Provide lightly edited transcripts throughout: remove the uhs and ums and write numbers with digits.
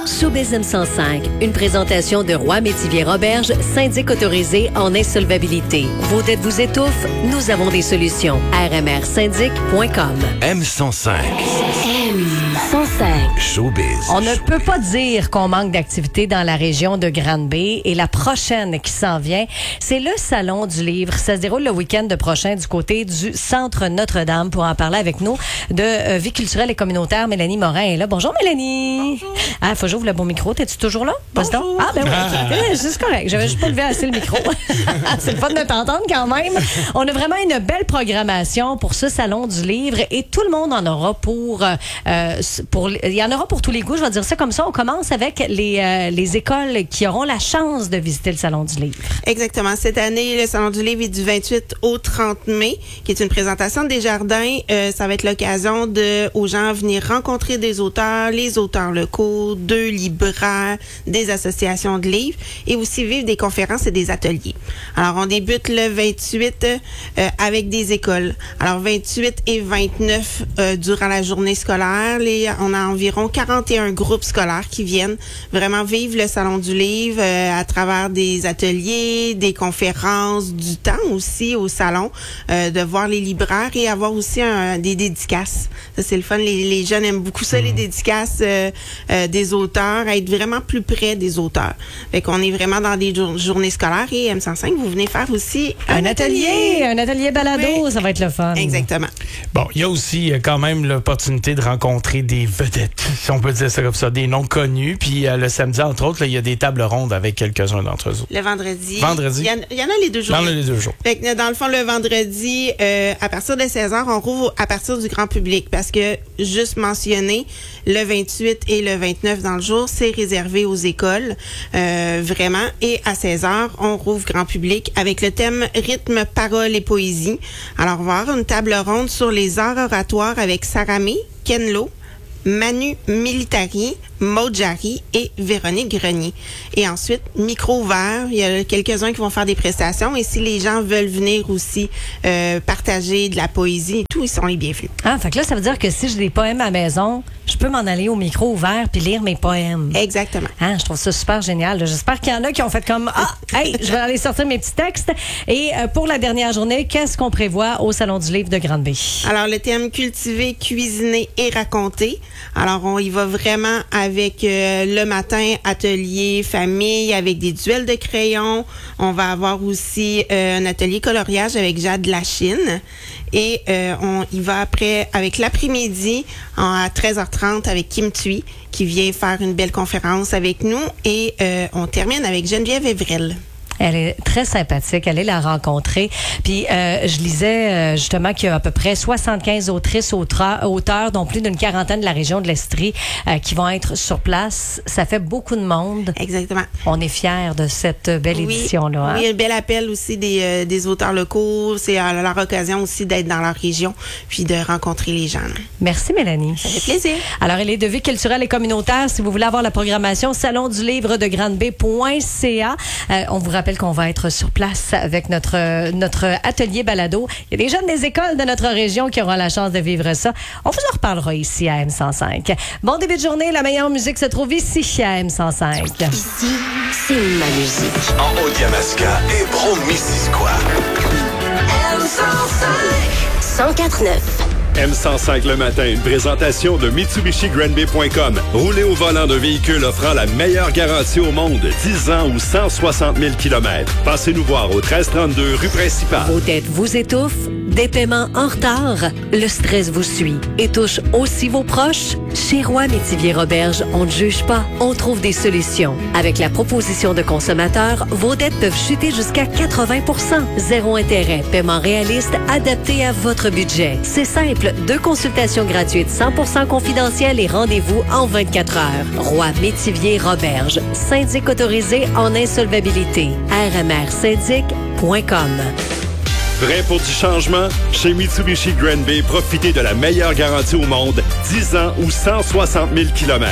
Showbiz M105, une présentation de Roy Métivier Roberge, syndic autorisé en insolvabilité. Vos dettes vous étouffent? Nous avons des solutions. rmrsyndic.com. M105. M105. Showbiz. On ne peut pas dire qu'on manque d'activité dans la région de Granby et la prochaine qui s'en vient, c'est le Salon du Livre. Ça se déroule le week-end prochain du côté du Centre Notre-Dame. Pour en parler avec nous de vie culturelle et communautaire, Mélanie Morin est là. Bonjour Mélanie. Bonjour. Ah, faut que j'ouvre le bon micro. T'es-tu toujours là? Bonjour. Ah, ben oui. C'est correct. J'avais juste pas levé assez le micro. C'est le fun de t'entendre quand même. On a vraiment une belle programmation pour ce Salon du Livre et tout le monde en aura il y en aura pour tous les goûts, je vais dire ça comme ça. On commence avec les écoles qui auront la chance de visiter le Salon du Livre. Exactement. Cette année, le Salon du Livre est du 28 au 30 mai, qui est une présentation des jardins. Ça va être l'occasion aux gens venir rencontrer des auteurs, les auteurs locaux, deux libraires, des associations de livres et aussi vivre des conférences et des ateliers. Alors, on débute le 28 avec des écoles. Alors, 28 et 29 durant la journée scolaire, on a environ 41 groupes scolaires qui viennent vraiment vivre le Salon du Livre à travers des ateliers, des conférences, du temps aussi au salon, de voir les libraires et avoir aussi des dédicaces. Ça, c'est le fun. Les jeunes aiment beaucoup ça, les dédicaces des auteurs, être vraiment plus près des auteurs. Fait qu'on est vraiment dans des journées scolaires et M105, vous venez faire aussi un atelier balado, oui. Ça va être le fun. Exactement. Bon, il y a aussi quand même l'opportunité de rencontrer des vedettes, si on peut dire ça comme ça, des noms connus. Puis le samedi, entre autres, il y a des tables rondes avec quelques-uns d'entre eux. Le vendredi. Il y en a les 2 jours. Dans les 2 jours. Fait que, dans le fond, le vendredi, à partir de 16h, on rouvre à partir du grand public parce que, juste mentionné, le 28 et le 29 dans le jour, c'est réservé aux écoles, vraiment. Et à 16h, on rouvre grand public avec le thème rythme, parole et poésie. Alors, on va avoir une table ronde sur les arts oratoires avec Sarah May, Ken Lo, Manu Militari, Maud Jarry et Véronique Grenier. Et ensuite, micro ouvert, il y a quelques-uns qui vont faire des prestations et si les gens veulent venir aussi partager de la poésie et tout, ils sont les bienvenus. Ah, fait que là, ça veut dire que si j'ai des poèmes à la maison, je peux m'en aller au micro ouvert puis lire mes poèmes. Exactement. Ah, je trouve ça super génial. J'espère qu'il y en a qui ont fait comme je vais aller sortir mes petits textes. Et pour la dernière journée, qu'est-ce qu'on prévoit au Salon du Livre de Granby? Alors, le thème cultiver, cuisiner et raconter. Alors, on y va vraiment avec le matin, atelier famille, avec des duels de crayons. On va avoir aussi un atelier coloriage avec Jade Lachine. Et on y va après avec l'après-midi à 13h30 avec Kim Thuy qui vient faire une belle conférence avec nous. Et on termine avec Geneviève Evrel. Elle est très sympathique. Allez la rencontrer. Puis, je lisais justement qu'il y a à peu près 75 autrices, auteurs, dont plus d'une quarantaine de la région de l'Estrie qui vont être sur place. Ça fait beaucoup de monde. Exactement. On est fiers de cette belle édition-là. Hein? Oui, un bel appel aussi des auteurs locaux. C'est à leur occasion aussi d'être dans leur région puis de rencontrer les gens. Merci, Mélanie. Ça fait plaisir. Alors, elle est de vie culturelle et communautaire. Si vous voulez avoir la programmation, salon du livre de Granby.ca. On vous rappelle qu'on va être sur place avec notre atelier balado. Il y a des jeunes des écoles de notre région qui auront la chance de vivre ça. On vous en reparlera ici à M105. Bon début de journée. La meilleure musique se trouve ici à M105. Ici, c'est ma musique. En Haut-Yamaska et Brome-Missisquoi. M105. 104.9. M105 le matin, une présentation de MitsubishiGranby.com. Roulez au volant d'un véhicule offrant la meilleure garantie au monde, 10 ans ou 160 000 km. Passez nous voir au 1332 rue principale. Vos dettes vous étouffent? Des paiements en retard? Le stress vous suit et touche aussi vos proches? Chez Roy Métivier Roberge, on ne juge pas, on trouve des solutions. Avec la proposition de consommateur, vos dettes peuvent chuter jusqu'à 80 %. Zéro intérêt, paiement réaliste, adapté à votre budget. C'est simple, 2 consultations gratuites 100% confidentielles et rendez-vous en 24 heures. Roy Métivier Roberge, syndic autorisé en insolvabilité. rmrsyndic.com. Prêt pour du changement? Chez Mitsubishi Granby, profitez de la meilleure garantie au monde, 10 ans ou 160 000 km.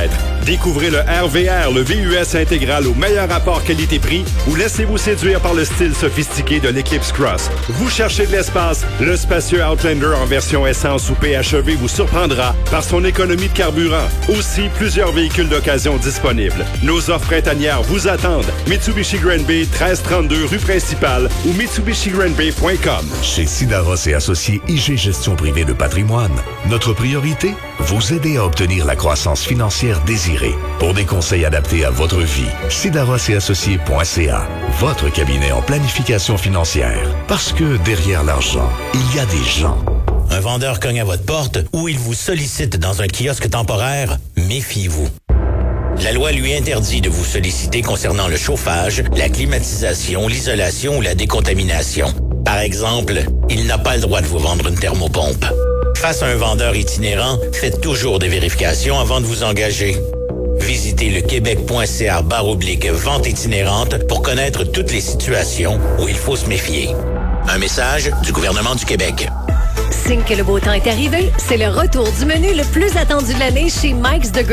Découvrez le RVR, le VUS intégral au meilleur rapport qualité-prix ou laissez-vous séduire par le style sophistiqué de l'Eclipse Cross. Vous cherchez de l'espace? Le spacieux Outlander en version essence ou PHEV vous surprendra par son économie de carburant. Aussi, plusieurs véhicules d'occasion disponibles. Nos offres printanières vous attendent. Mitsubishi Granby, 1332 rue principale ou mitsubishigranby.com. Chez Sidaros et Associés IG Gestion privée de patrimoine, notre priorité? Vous aider à obtenir la croissance financière désirée. Pour des conseils adaptés à votre vie, Sidaros et Associés.ca, votre cabinet en planification financière. Parce que derrière l'argent, il y a des gens. Un vendeur cogne à votre porte ou il vous sollicite dans un kiosque temporaire, méfiez-vous. La loi lui interdit de vous solliciter concernant le chauffage, la climatisation, l'isolation ou la décontamination. Par exemple, il n'a pas le droit de vous vendre une thermopompe. Face à un vendeur itinérant, faites toujours des vérifications avant de vous engager. Visitez le québec.ca/vente itinérante pour connaître toutes les situations où il faut se méfier. Un message du gouvernement du Québec. Signe que le beau temps est arrivé, c'est le retour du menu le plus attendu de l'année chez Mike's The Great